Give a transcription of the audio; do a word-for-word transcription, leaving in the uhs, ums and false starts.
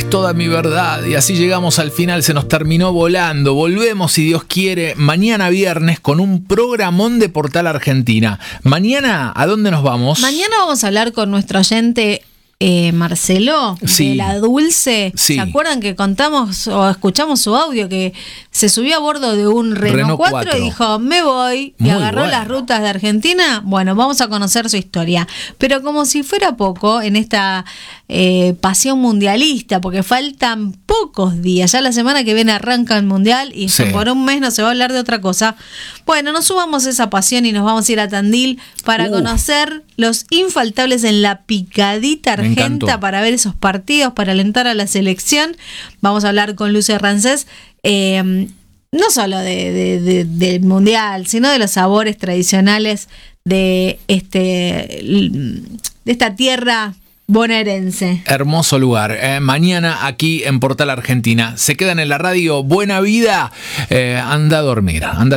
es toda mi verdad. Y así llegamos al final, se nos terminó volando. Volvemos, si Dios quiere, mañana viernes con un programón de Portal Argentina. Mañana, ¿a dónde nos vamos? Mañana vamos a hablar con nuestro oyente eh, Marcelo, sí. de La Dulce. Sí. ¿Se acuerdan que contamos o escuchamos su audio que se subió a bordo de un Renault, Renault cuatro, cuatro y dijo, me voy, Muy y agarró bueno. las rutas de Argentina? Bueno, vamos a conocer su historia. Pero como si fuera poco, en esta eh, pasión mundialista, porque faltan pocos días, ya la semana que viene arranca el Mundial y Sí. por un mes no se va a hablar de otra cosa. Bueno, nos sumamos esa pasión y nos vamos a ir a Tandil para Uf. conocer los infaltables en la picadita Me encantó. argenta, para ver esos partidos, para alentar a la selección. Vamos a hablar con Lucio Rancés, eh, no solo de, de, de, del Mundial, sino de los sabores tradicionales de, este, de esta tierra bonaerense. Hermoso lugar. Eh, mañana aquí en Portal Argentina. Se quedan en la radio. Buena vida. Eh, anda a dormir. Anda